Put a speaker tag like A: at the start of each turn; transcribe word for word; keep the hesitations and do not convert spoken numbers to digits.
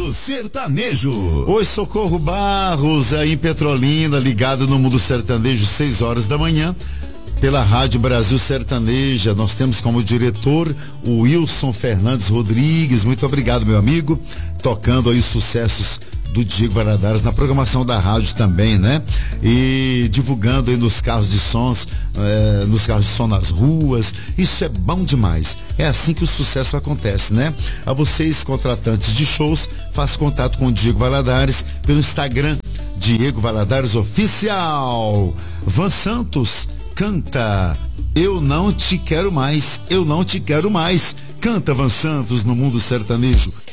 A: Mundo Sertanejo.
B: Oi, Socorro Barros, aí em Petrolina, ligado no Mundo Sertanejo, seis horas da manhã, pela Rádio Brasil Sertaneja. Nós temos como diretor o Wilson Fernandes Rodrigues. Muito obrigado, meu amigo, tocando aí sucessos do Diego Valadares na programação da rádio também, né? E divulgando aí nos carros de sons, é, nos carros de som nas ruas. Isso é bom demais. É assim que o sucesso acontece, né? A vocês, contratantes de shows, faça contato com o Diego Valadares pelo Instagram, Diego Valadares Oficial. Van Santos canta Eu Não Te Quero Mais, Eu Não Te Quero Mais. Canta Van Santos no Mundo Sertanejo.